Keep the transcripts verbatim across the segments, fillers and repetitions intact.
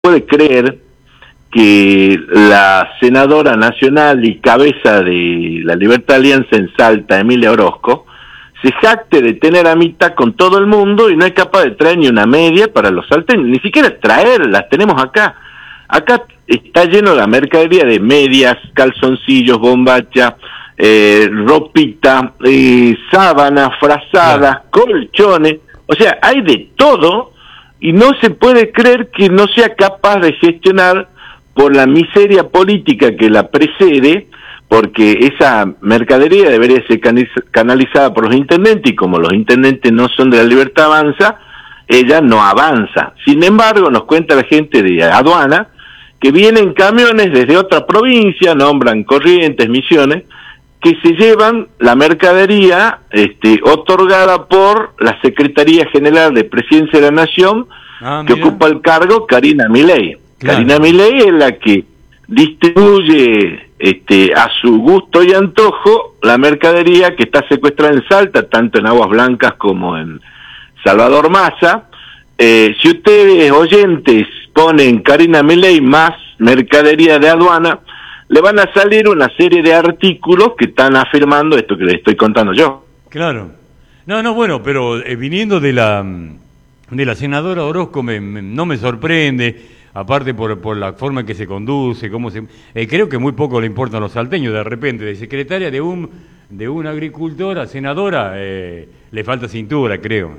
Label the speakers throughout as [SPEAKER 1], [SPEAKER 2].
[SPEAKER 1] puede creer que la senadora nacional y cabeza de la Libertad Alianza en Salta, Emilia Orozco, se jacte de tener amistad con todo el mundo y no es capaz de traer ni una media para los salteños, ni siquiera traerlas, tenemos acá. Acá está lleno la mercadería de medias, calzoncillos, bombacha, eh, ropita, eh, sábanas, frazadas, colchones, o sea, hay de todo y no se puede creer que no sea capaz de gestionar por la miseria política que la precede, porque esa mercadería debería ser canalizada por los intendentes y como los intendentes no son de la Libertad Avanza, ella no avanza. Sin embargo, nos cuenta la gente de aduana que vienen camiones desde otra provincia, nombran Corrientes, Misiones, que se llevan la mercadería este, otorgada por la Secretaría General de Presidencia de la Nación, ah, que ocupa el cargo Karina Milei. Claro. Karina Milei es la que distribuye este, a su gusto y antojo la mercadería que está secuestrada en Salta, tanto en Aguas Blancas como en Salvador Massa. Eh, si ustedes, oyentes, ponen Karina Milei más mercadería de aduana, le van a salir una serie de artículos que están afirmando esto que les estoy contando yo.
[SPEAKER 2] Claro. No, no, bueno, pero eh, viniendo de la de la senadora Orozco me, me, no me sorprende, aparte por, por la forma en que se conduce, cómo se... Eh, creo que muy poco le importan los salteños, de repente, de secretaria de un de una agricultora, senadora, eh, le falta cintura, creo.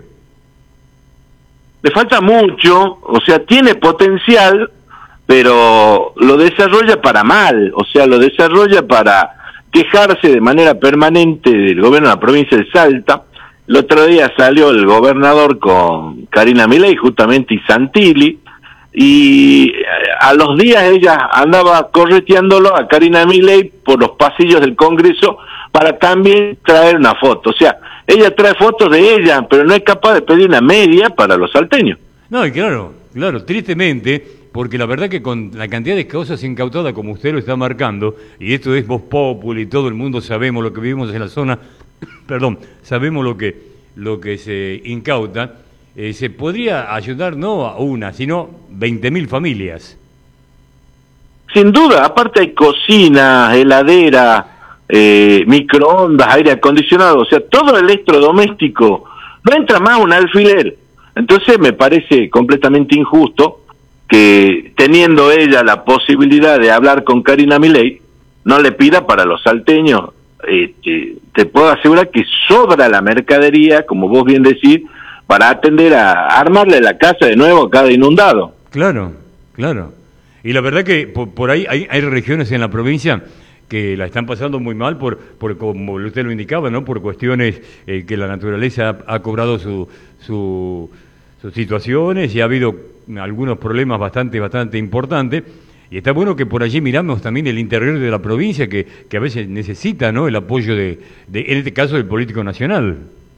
[SPEAKER 1] Le falta mucho, o sea, tiene potencial, pero lo desarrolla para mal, o sea, lo desarrolla para quejarse de manera permanente del gobierno de la provincia de Salta. El otro día salió el gobernador con Karina Milei, justamente, y Santilli, y a los días ella andaba correteándolo a Karina Milei por los pasillos del Congreso para también traer una foto. O sea, ella trae fotos de ella, pero no es capaz de pedir una media para los salteños.
[SPEAKER 2] No, y claro, claro, tristemente, porque la verdad que con la cantidad de cosas incautadas como usted lo está marcando, y esto es Voz Populi, todo el mundo sabemos lo que vivimos en la zona, perdón, sabemos lo que, lo que se incauta, eh, se podría ayudar no a una, sino veinte mil familias.
[SPEAKER 1] Sin duda, aparte hay cocina, heladera, eh, microondas, aire acondicionado, o sea, todo el electrodoméstico, no entra más un alfiler. Entonces me parece completamente injusto que teniendo ella la posibilidad de hablar con Karina Milei, no le pida para los salteños. Eh, te, te puedo asegurar que sobra la mercadería, como vos bien decís, para atender a, a armarle la casa de nuevo a cada inundado.
[SPEAKER 2] Claro, claro. Y la verdad que por, por ahí hay, hay regiones en la provincia que la están pasando muy mal por, por como usted lo indicaba, ¿no? Por cuestiones eh, que la naturaleza ha, ha cobrado su, su, sus situaciones y ha habido algunos problemas bastante, bastante importantes. Y está bueno que por allí miramos también el interior de la provincia que, que a veces necesita, ¿no? El apoyo de, de, en este caso, del político nacional.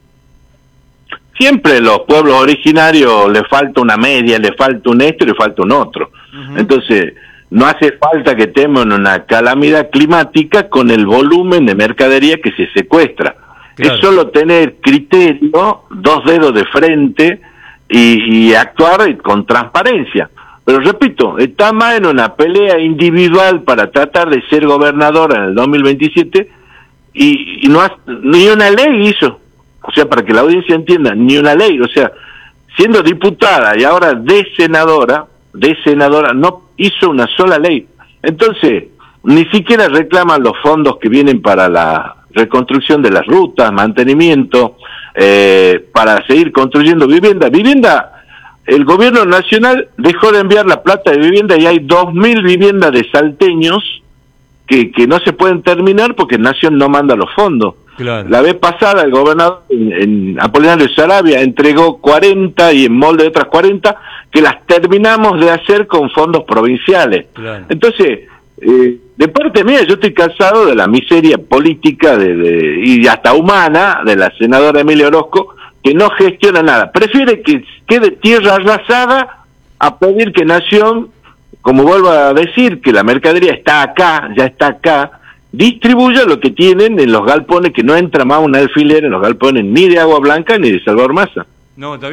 [SPEAKER 1] Siempre los pueblos originarios le falta una media, le falta un esto y le falta un otro. Uh-huh. Entonces, no hace falta que estemos en una calamidad climática con el volumen de mercadería que se secuestra. Claro. Es solo tener criterio, dos dedos de frente y, y actuar con transparencia. Pero repito, está más en una pelea individual para tratar de ser gobernadora en el dos mil veintisiete y, y no ha, ni una ley hizo. O sea, para que la audiencia entienda, ni una ley. O sea, siendo diputada y ahora de senadora, de senadora, no hizo una sola ley. Entonces, ni siquiera reclaman los fondos que vienen para la reconstrucción de las rutas, mantenimiento, eh, para seguir construyendo vivienda. Vivienda... El gobierno nacional dejó de enviar la plata de vivienda y hay dos mil viviendas de salteños que, que no se pueden terminar porque Nación no manda los fondos. Claro. La vez pasada el gobernador en, en Apolinario Saravia entregó cuarenta y en molde de otras cuarenta que las terminamos de hacer con fondos provinciales. Claro. Entonces, eh, de parte mía yo estoy cansado de la miseria política de, de, y hasta humana de la senadora Emilia Orozco, que no gestiona nada. Prefiere que quede tierra arrasada a pedir que Nación, como vuelvo a decir, que la mercadería está acá, ya está acá, distribuya lo que tienen en los galpones, que no entra más un alfiler en los galpones ni de Agua Blanca ni de Salvador Massa.
[SPEAKER 2] No, está bien.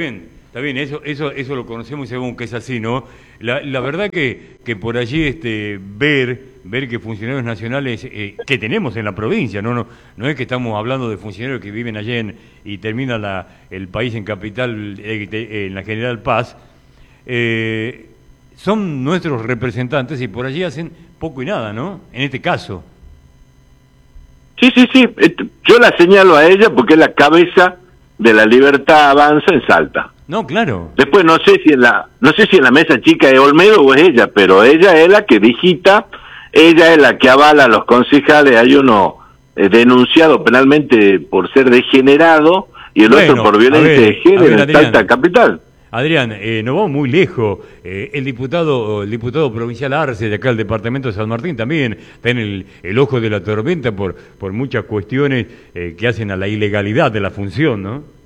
[SPEAKER 2] Está bien, eso, eso, eso lo conocemos y sabemos que es así, ¿no? La, la verdad que, que por allí este, ver, ver que funcionarios nacionales eh, que tenemos en la provincia, ¿no? No, no es que estamos hablando de funcionarios que viven allá en, y termina la, el país en capital, eh, en la General Paz, eh, son nuestros representantes y por allí hacen poco y nada, ¿no? En este caso.
[SPEAKER 1] Sí, sí, sí, yo la señalo a ella porque es la cabeza de La Libertad Avanza en Salta.
[SPEAKER 2] No, claro.
[SPEAKER 1] Después no sé si en la no sé si en la mesa chica es Olmedo o es ella, pero ella es la que digita, ella es la que avala a los concejales. Hay uno eh, denunciado penalmente por ser degenerado y el bueno, otro por violencia ver, de género ver, en Salta Capital.
[SPEAKER 2] Adrián, eh, nos vamos muy lejos. Eh, el diputado el diputado provincial Arce, de acá del departamento de San Martín, también está en el, el ojo de la tormenta por, por muchas cuestiones eh, que hacen a la ilegalidad de la función, ¿no?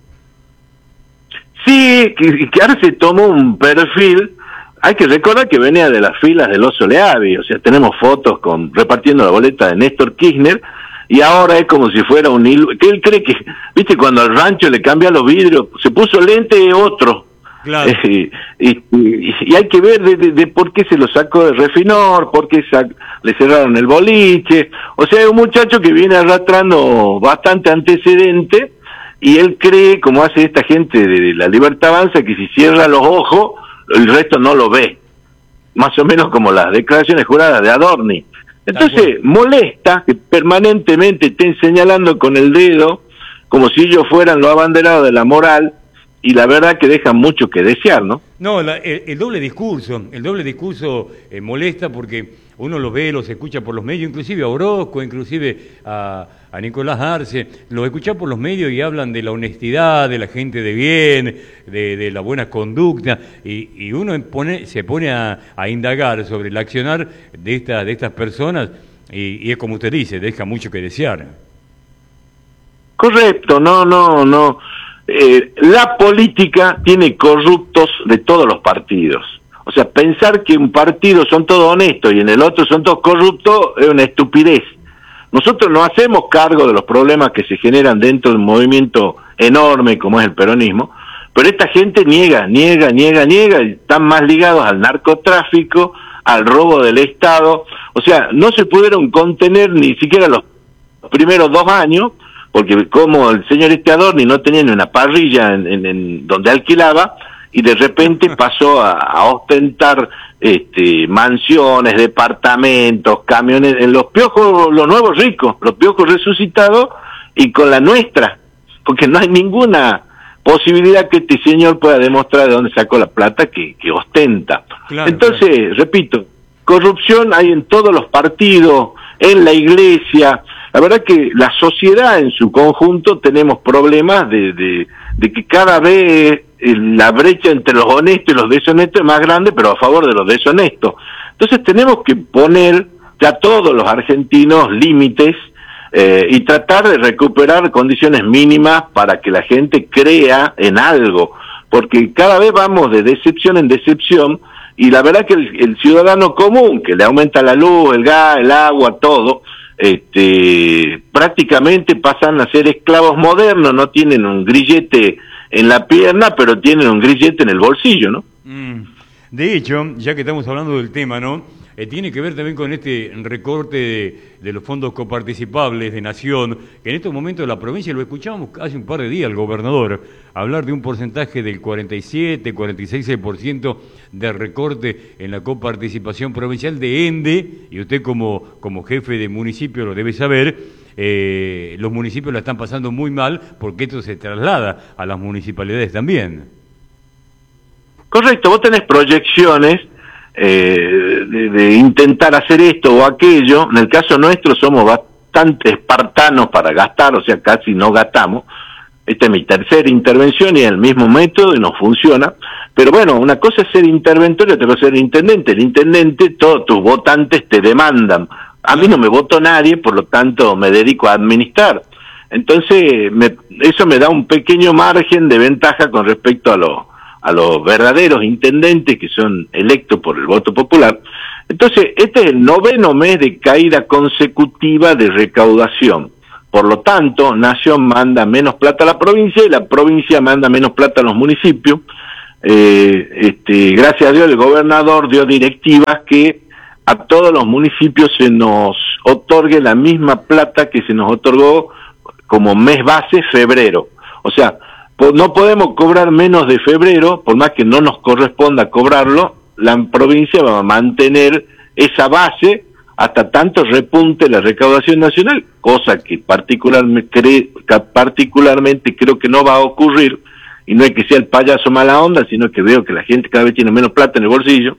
[SPEAKER 1] Sí, que, que Arce tomó un perfil. Hay que recordar que venía de las filas del Oso Leavi, o sea, tenemos fotos con repartiendo la boleta de Néstor Kirchner, y ahora es como si fuera un hilo, que él cree que, viste, cuando al rancho le cambia los vidrios, se puso lente otro. Claro. Eh, y, y, y hay que ver de, de, de por qué se lo sacó de Refinor, por qué sac, le cerraron el boliche. O sea, es un muchacho que viene arrastrando bastante antecedente y él cree, como hace esta gente de La Libertad Avanza, que si cierra los ojos, el resto no lo ve. Más o menos como las declaraciones juradas de Adorni. Entonces, molesta que permanentemente estén señalando con el dedo como si ellos fueran los abanderados de la moral. Y la verdad que deja mucho que desear, ¿no?
[SPEAKER 2] No, la, el, el doble discurso, el doble discurso eh, molesta porque uno los ve, los escucha por los medios, inclusive a Orozco, inclusive a, a Nicolás Arce, los escucha por los medios y hablan de la honestidad, de la gente de bien, de, de la buena conducta, y, y uno pone, se pone a, a indagar sobre el accionar de, esta, de estas personas y, y es como usted dice, deja mucho que desear.
[SPEAKER 1] Correcto, no, no, no. Eh, la política tiene corruptos de todos los partidos. O sea, pensar que un partido son todos honestos y en el otro son todos corruptos es una estupidez. Nosotros no hacemos cargo de los problemas que se generan dentro de un movimiento enorme como es el peronismo, pero esta gente niega, niega, niega, niega, y están más ligados al narcotráfico, al robo del Estado. O sea, no se pudieron contener ni siquiera los primeros dos años, porque como el señor este Adorni no tenía ni una parrilla en, en, en donde alquilaba, y de repente pasó a, a ostentar este, mansiones, departamentos, camiones, en los piojos, los nuevos ricos, los piojos resucitados, y con la nuestra, porque no hay ninguna posibilidad que este señor pueda demostrar de dónde sacó la plata que, que ostenta. Claro, Entonces, claro. repito, corrupción hay en todos los partidos, en la iglesia. La verdad que la sociedad en su conjunto tenemos problemas de, de, de que cada vez la brecha entre los honestos y los deshonestos es más grande, pero a favor de los deshonestos. Entonces tenemos que poner ya todos los argentinos límites eh, y tratar de recuperar condiciones mínimas para que la gente crea en algo, porque cada vez vamos de decepción en decepción, y la verdad que el, el ciudadano común, que le aumenta la luz, el gas, el agua, todo, este prácticamente pasan a ser esclavos modernos, no tienen un grillete en la pierna, pero tienen un grillete en el bolsillo, ¿no?
[SPEAKER 2] Mm. De hecho, ya que estamos hablando del tema, ¿no? Eh, tiene que ver también con este recorte de, de los fondos coparticipables de Nación, que en estos momentos la provincia, lo escuchábamos hace un par de días al gobernador, hablar de un porcentaje del cuarenta y siete, cuarenta y seis por ciento de recorte en la coparticipación provincial de ENDE, y usted como, como jefe de municipio lo debe saber, eh, los municipios la están pasando muy mal porque esto se traslada a las municipalidades también.
[SPEAKER 1] Correcto, vos tenés proyecciones Eh, de, de intentar hacer esto o aquello. En el caso nuestro somos bastante espartanos para gastar, o sea, casi no gastamos. Esta es mi tercera intervención y es el mismo método y nos funciona. Pero bueno, una cosa es ser interventor y otra cosa es ser intendente. El intendente, todos tus votantes te demandan. A mí no me votó nadie, por lo tanto me dedico a administrar. Entonces, me, eso me da un pequeño margen de ventaja con respecto a los a los verdaderos intendentes que son electos por el voto popular. Entonces, este es el noveno mes de caída consecutiva de recaudación. Por lo tanto, Nación manda menos plata a la provincia y la provincia manda menos plata a los municipios. eh, este, gracias a Dios el gobernador dio directivas que a todos los municipios se nos otorgue la misma plata que se nos otorgó como mes base febrero. O sea, no podemos cobrar menos de febrero, por más que no nos corresponda cobrarlo, la provincia va a mantener esa base hasta tanto repunte la recaudación nacional, cosa que particularmente, cre, particularmente creo que no va a ocurrir, y no es que sea el payaso mala onda, sino que veo que la gente cada vez tiene menos plata en el bolsillo.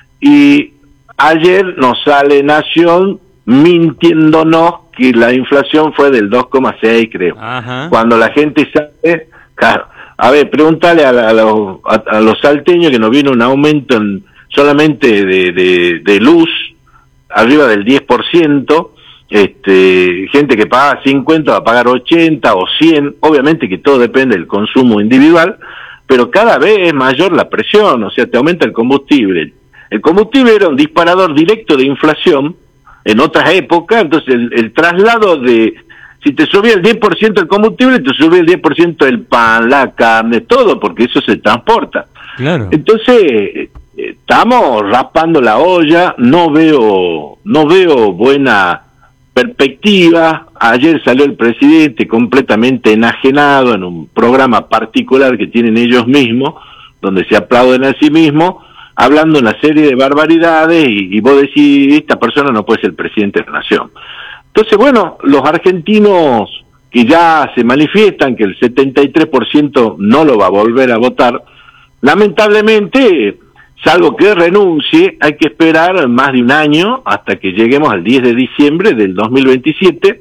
[SPEAKER 1] Y ayer nos sale Nación mintiéndonos que la inflación fue del dos coma seis, creo. Ajá. Cuando la gente sabe, claro, a ver, pregúntale a, a, los, a, a los salteños que nos vino un aumento en, solamente de, de, de luz, arriba del diez por ciento, este, gente que paga cincuenta va a pagar ochenta o cien, obviamente que todo depende del consumo individual, pero cada vez es mayor la presión, o sea, te aumenta el combustible. El combustible era un disparador directo de inflación en otras épocas, entonces el, el traslado de, si te subía el diez por ciento el combustible, te subía el diez por ciento el pan, la carne, todo, porque eso se transporta. Claro. Entonces, estamos raspando la olla, no veo, no veo buena perspectiva. Ayer salió el presidente completamente enajenado en un programa particular que tienen ellos mismos, donde se aplauden a sí mismos, hablando una serie de barbaridades, y, y vos decís, esta persona no puede ser presidente de la nación. Entonces, bueno, los argentinos que ya se manifiestan que el setenta y tres por ciento no lo va a volver a votar, lamentablemente, salvo que renuncie, hay que esperar más de un año hasta que lleguemos al diez de diciembre del dos mil veintisiete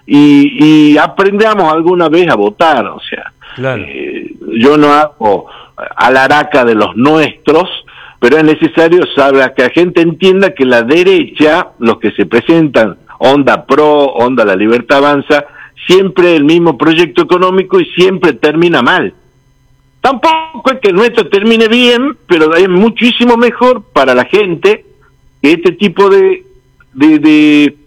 [SPEAKER 1] y, y aprendamos alguna vez a votar. O sea, claro. eh, yo no hago alaraca de los nuestros, pero es necesario saber que la gente entienda que la derecha, los que se presentan, Onda Pro, Onda La Libertad Avanza, siempre el mismo proyecto económico y siempre termina mal. Tampoco es que el nuestro termine bien, pero es muchísimo mejor para la gente que este tipo de, de, de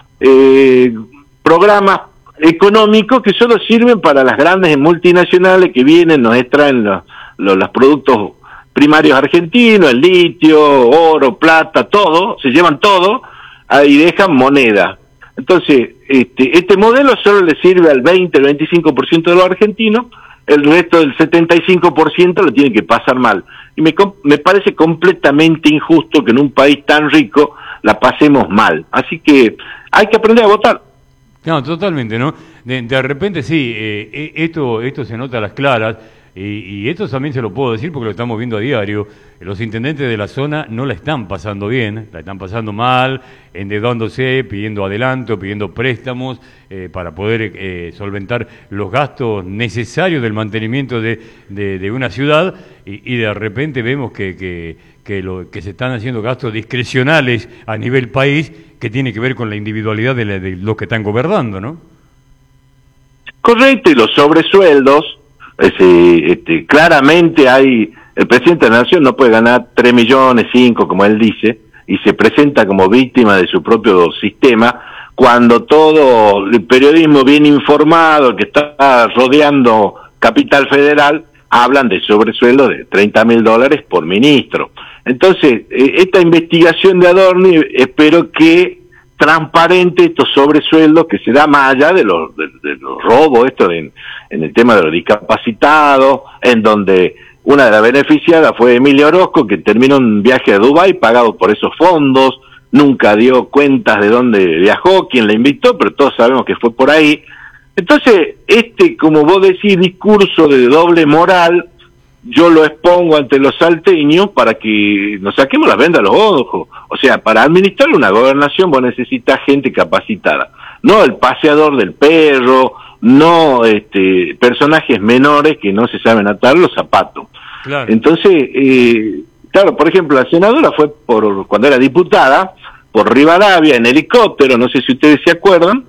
[SPEAKER 1] eh, programas económicos que solo sirven para las grandes multinacionales que vienen, nos extraen los, los, los productos primarios argentinos, el litio, oro, plata, todo, se llevan todo y dejan moneda. Entonces, este, este modelo solo le sirve al veinte, al veinticinco por ciento de los argentinos, el resto del setenta y cinco por ciento lo tiene que pasar mal. Y me, me parece completamente injusto que en un país tan rico la pasemos mal. Así que hay que aprender a votar.
[SPEAKER 2] No, totalmente, ¿no? De, de repente sí, eh, esto, esto se nota a las claras. Y, y esto también se lo puedo decir porque lo estamos viendo a diario. Los intendentes de la zona no la están pasando bien, la están pasando mal, endeudándose, pidiendo adelanto, pidiendo préstamos eh, para poder eh, solventar los gastos necesarios del mantenimiento de, de, de una ciudad y, y de repente vemos que, que, que, lo, que se están haciendo gastos discrecionales a nivel país que tiene que ver con la individualidad de, la, de los que están gobernando, ¿no?
[SPEAKER 1] Correcto, y los sobresueldos. Ese, este, claramente hay, el presidente de la nación no puede ganar tres millones, cinco, como él dice, y se presenta como víctima de su propio sistema, cuando todo el periodismo bien informado que está rodeando Capital Federal, hablan de sobresueldo de treinta mil dólares por ministro. Entonces, esta investigación de Adorni, espero que transparente estos sobresueldos que se da más allá de los, de, de los robos, esto en, en el tema de los discapacitados, en donde una de las beneficiadas fue Emilia Orozco, que terminó un viaje a Dubái pagado por esos fondos, nunca dio cuentas de dónde viajó, quién la invitó, pero todos sabemos que fue por ahí. Entonces, este, como vos decís, discurso de doble moral, yo lo expongo ante los salteños para que nos saquemos las vendas a los ojos. O sea, para administrar una gobernación vos necesitas gente capacitada, no el paseador del perro, no este personajes menores que no se saben atar los zapatos. Claro. Entonces, eh, claro, por ejemplo, la senadora fue por cuando era diputada, por Rivadavia en helicóptero, no sé si ustedes se acuerdan,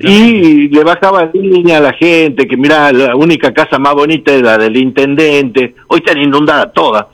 [SPEAKER 1] y le bajaba línea a la gente, que mirá, la única casa más bonita es la del intendente, hoy están inundadas todas.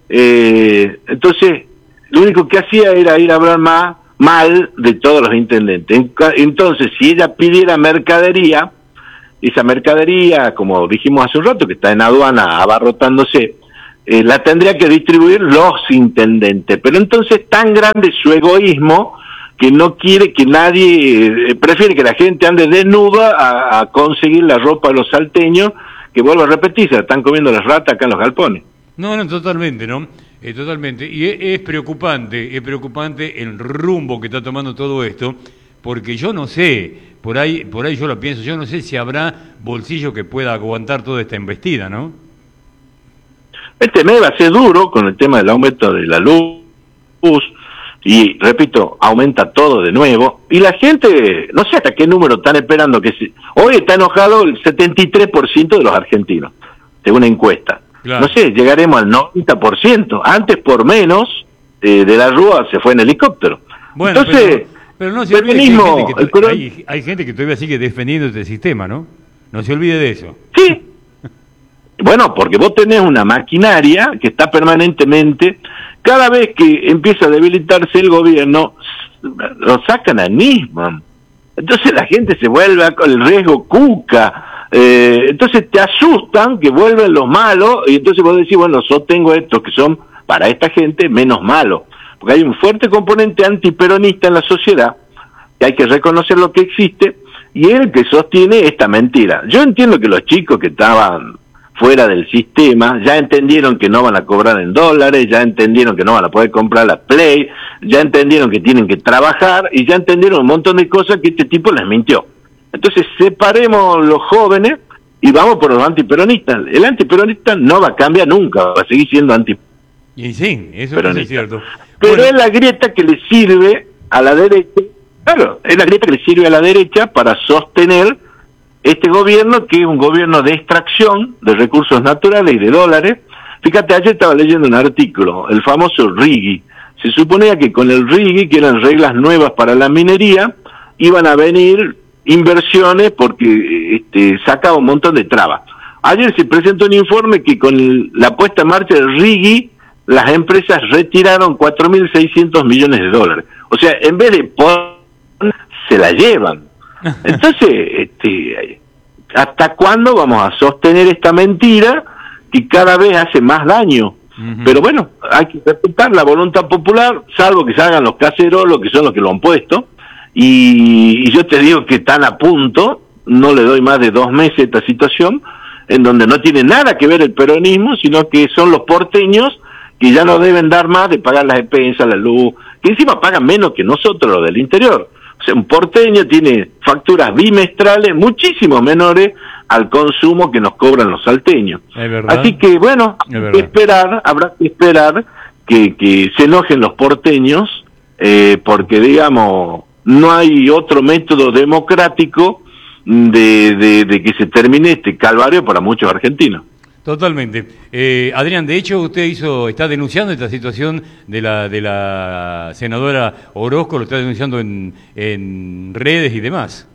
[SPEAKER 1] Eh, entonces, lo único que hacía era ir a hablar más mal de todos los intendentes. Entonces, si ella pidiera mercadería, esa mercadería, como dijimos hace un rato, que está en aduana abarrotándose, eh, la tendría que distribuir los intendentes. Pero entonces tan grande es su egoísmo que no quiere que nadie, eh, prefiere que la gente ande desnuda a, a conseguir la ropa de los salteños, que vuelvo a repetir, se la están comiendo las ratas acá en los galpones.
[SPEAKER 2] No, no, totalmente, ¿no? Eh, totalmente. Y es, es preocupante, es preocupante el rumbo que está tomando todo esto, porque yo no sé, por ahí, por ahí yo lo pienso, yo no sé si habrá bolsillo que pueda aguantar toda esta embestida, ¿no?
[SPEAKER 1] Este mes va a ser duro con el tema del aumento de la luz, y repito, aumenta todo de nuevo, y la gente, no sé hasta qué número están esperando que se... Hoy está enojado el setenta y tres por ciento de los argentinos, según una encuesta. Claro. No sé, llegaremos al noventa por ciento. Antes, por menos, eh, de la Rúa se fue en helicóptero.
[SPEAKER 2] Bueno, Entonces, pero, pero no se olvide
[SPEAKER 1] mismo,
[SPEAKER 2] que, hay gente que,
[SPEAKER 1] pero...
[SPEAKER 2] hay, hay gente que todavía sigue defendiendo este sistema, ¿no? No se olvide de eso.
[SPEAKER 1] Sí. Bueno, porque vos tenés una maquinaria que está permanentemente... Cada vez que empieza a debilitarse el gobierno, lo sacan a Nisman. Entonces la gente se vuelve con el riesgo cuca. Eh, entonces te asustan que vuelven los malos, y entonces vos decís, bueno, sostengo estos que son para esta gente menos malos. Porque hay un fuerte componente antiperonista en la sociedad, que hay que reconocer lo que existe, y es el que sostiene esta mentira. Yo entiendo que los chicos que estaban fuera del sistema ya entendieron que no van a cobrar en dólares, ya entendieron que no van a poder comprar la Play, ya entendieron que tienen que trabajar, y ya entendieron un montón de cosas que este tipo les mintió. Entonces separemos los jóvenes y vamos por los antiperonistas. El antiperonista no va a cambiar nunca, va a seguir siendo antiperonista.
[SPEAKER 2] Y sí, eso es cierto.
[SPEAKER 1] Pero
[SPEAKER 2] bueno.
[SPEAKER 1] Es la grieta que le sirve a la derecha, claro, es la grieta que le sirve a la derecha para sostener este gobierno, que es un gobierno de extracción de recursos naturales y de dólares. Fíjate, ayer estaba leyendo un artículo, el famoso RIGI. Se suponía que con el RIGI, que eran reglas nuevas para la minería, iban a venir inversiones porque este, sacaba un montón de trabas. Ayer se presentó un informe que con el, la puesta en marcha del RIGI, las empresas retiraron cuatro mil seiscientos millones de dólares. O sea, en vez de poner, se la llevan. Entonces, este, ¿hasta cuándo vamos a sostener esta mentira que cada vez hace más daño? Uh-huh. Pero bueno, hay que respetar la voluntad popular, salvo que salgan los cacerolos, que son los que lo han puesto, y, y yo te digo que están a punto, no le doy más de dos meses a esta situación, en donde no tiene nada que ver el peronismo, sino que son los porteños que ya no deben dar más de pagar las expensas, la luz, que encima pagan menos que nosotros los del interior. O sea, un porteño tiene facturas bimestrales muchísimo menores al consumo que nos cobran los salteños. Así que, bueno, hay que esperar, habrá que esperar que, que se enojen los porteños, eh, porque, digamos, no hay otro método democrático de, de, de que se termine este calvario para muchos argentinos.
[SPEAKER 2] Totalmente. Eh, Adrián, de hecho usted hizo, está denunciando esta situación de la de la senadora Orozco, lo está denunciando en, en redes y demás.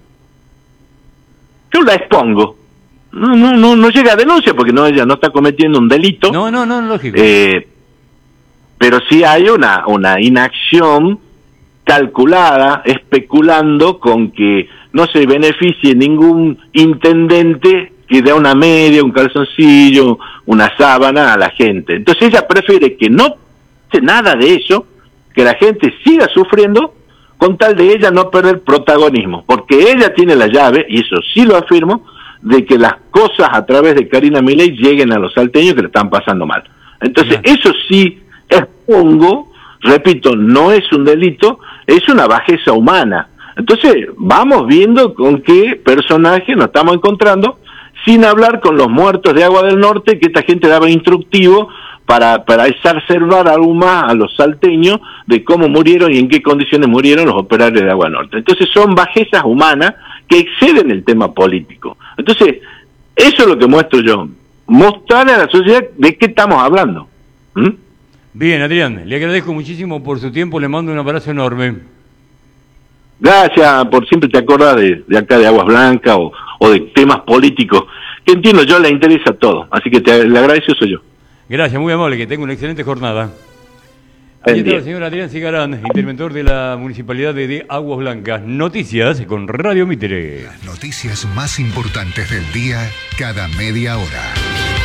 [SPEAKER 1] Yo la expongo. No, no, no, no llega a denuncia porque no, ella no está cometiendo un delito.
[SPEAKER 2] No, no, no, lógico.
[SPEAKER 1] Eh, pero sí hay una, una inacción calculada, especulando con que no se beneficie ningún intendente que dé una media, un calzoncillo, una sábana a la gente. Entonces ella prefiere que no pase nada de eso, que la gente siga sufriendo, con tal de ella no perder protagonismo, porque ella tiene la llave, y eso sí lo afirmo, de que las cosas a través de Karina Milei lleguen a los salteños que le están pasando mal. Entonces yeah. Eso sí expongo, repito, no es un delito, es una bajeza humana. Entonces vamos viendo con qué personaje nos estamos encontrando, sin hablar con los muertos de Agua del Norte, que esta gente daba instructivo para, para exacerbar aún más a los salteños de cómo murieron y en qué condiciones murieron los operarios de Agua Norte. Entonces son bajezas humanas que exceden el tema político. Entonces, eso es lo que muestro yo, mostrarle a la sociedad de qué estamos hablando. ¿Mm?
[SPEAKER 2] Bien, Adrián, le agradezco muchísimo por su tiempo, le mando un abrazo enorme.
[SPEAKER 1] Gracias por siempre te acordás de, de acá de Aguas Blancas o, o de temas políticos, que entiendo yo le interesa todo, así que te le agradezco soy yo.
[SPEAKER 2] Gracias, muy amable, que tenga una excelente jornada. Aquí está el señor Adrián Cigarán, interventor de la Municipalidad de, de Aguas Blancas. Noticias con Radio Mitre.
[SPEAKER 3] Las noticias más importantes del día cada media hora.